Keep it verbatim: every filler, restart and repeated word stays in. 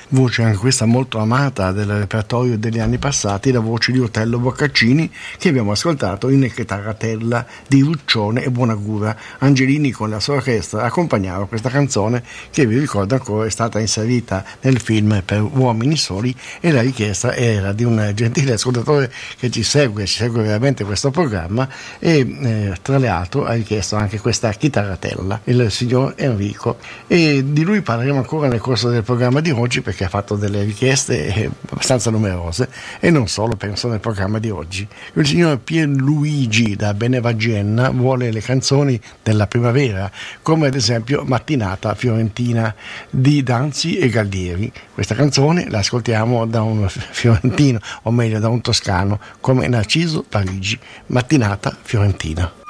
voce anche questa molto amata del repertorio degli anni passati, la voce di Otello Boccaccini, che abbiamo ascoltato in Chitarratella di Ruccione e Buonagura. Angelini con la sua orchestra accompagnava questa canzone che, vi ricordo ancora, è stata inserita nel film Per Uomini Soli, e la richiesta era di un gentile ascoltatore che ci segue, ci segue veramente questo programma, e eh, tra l'altro ha richiesto anche questa chitarratella, il signor Enrico, e di lui parleremo ancora nel corso del programma di oggi, perché ha fatto delle richieste abbastanza numerose, e non solo, penso, nel programma di oggi. Il signor Pierluigi da Benevagenna vuole le canzoni della primavera, come ad esempio Mattinata Fiorentina di Danzi e Gallieri. Questa canzone la ascoltiamo da un fiorentino, o meglio da un toscano, come Narciso Parigi. Mattinata Fiorentina.